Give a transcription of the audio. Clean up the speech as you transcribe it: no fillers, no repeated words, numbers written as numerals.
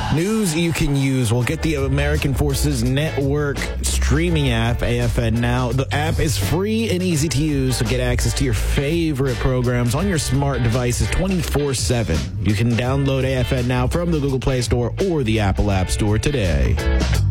News you can use. We'll get the American Forces Network streaming app, AFN Now. The app is free and easy to use, so get access to your favorite programs on your smart devices 24/7. You can download AFN Now from the Google Play Store or the Apple App Store today.